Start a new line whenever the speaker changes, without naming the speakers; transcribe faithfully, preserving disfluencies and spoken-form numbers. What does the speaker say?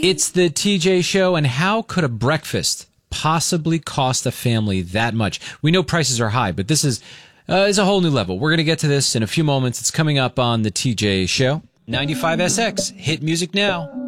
It's the T J Show, and how could a breakfast possibly cost a family that much? We know prices are high, but this is uh, is a whole new level. We're going to get to this in a few moments. It's coming up on the T J Show. ninety-five S X, hit music now.